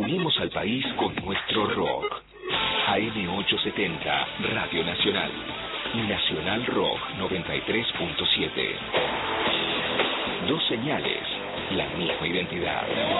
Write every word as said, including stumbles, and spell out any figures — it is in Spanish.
Unimos al país con nuestro rock. A M ochocientos setenta, Radio Nacional. Nacional Rock noventa y tres punto siete. Dos señales, la misma identidad.